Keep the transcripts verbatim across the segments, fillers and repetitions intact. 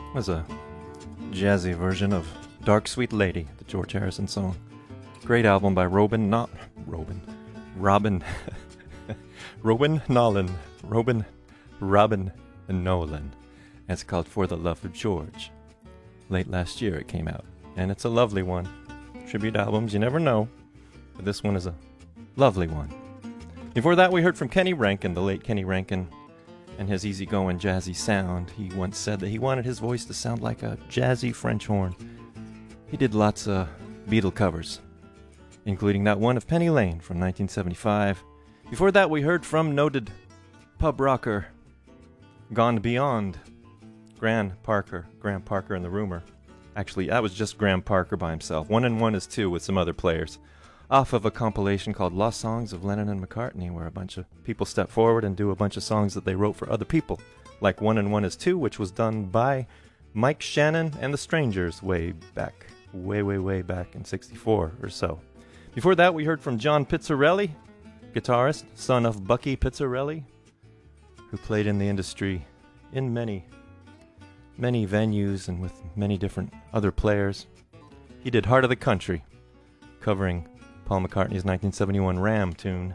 Was a jazzy version of Dark Sweet Lady, the George Harrison song. Great album by Robin, not Robin, Robin, Robin Nolan, Robin, Robin Nolan. And it's called For the Love of George. Late last year it came out, and it's a lovely one. Tribute albums, you never know, but this one is a lovely one. Before that, we heard from Kenny Rankin, the late Kenny Rankin, and his easygoing jazzy sound. He once said that he wanted his voice to sound like a jazzy French horn. He did lots of Beatle covers, including that one of Penny Lane from nineteen seventy-five. Before that, we heard from noted pub rocker Gone Beyond, Gran Parker, Graham Parker and the Rumor. Actually, that was just Graham Parker by himself. One and One is Two with some other players, off of a compilation called Lost Songs of Lennon and McCartney, where a bunch of people step forward and do a bunch of songs that they wrote for other people, like One and One is Two, which was done by Mike Shannon and the Strangers way back, way, way, way back in sixty-four or so. Before that, we heard from John Pizzarelli, guitarist, son of Bucky Pizzarelli, who played in the industry in many, many venues and with many different other players. He did Heart of the Country, covering Paul McCartney's nineteen seventy-one Ram tune.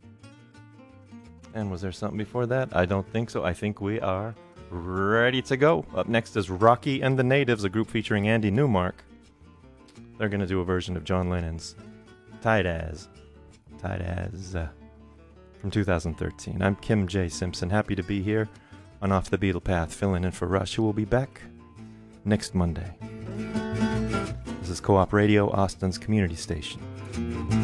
And was there something before that? I don't think so. I think we are ready to go. Up next is Rocky and the Natives, a group featuring Andy Newmark. They're going to do a version of John Lennon's Tight As. Tight As uh, from two thousand thirteen. I'm Kim J. Simpson, happy to be here on Off the Beatle Path, filling in for Rush, who will be back next Monday. This is Co-op Radio, Austin's community station.